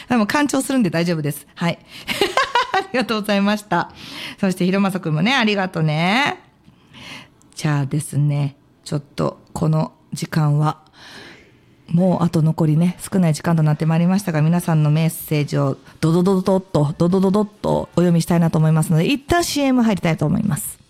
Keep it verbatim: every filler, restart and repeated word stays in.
でも干潮するんで大丈夫です。はい。ありがとうございました。そしてひろまさくんもね、ありがとうね。じゃあですね、ちょっとこの時間は、もうあと残りね、少ない時間となってまいりましたが、皆さんのメッセージをドドドドドッと、ドドドドッとお読みしたいなと思いますので、一旦 シーエム 入りたいと思います。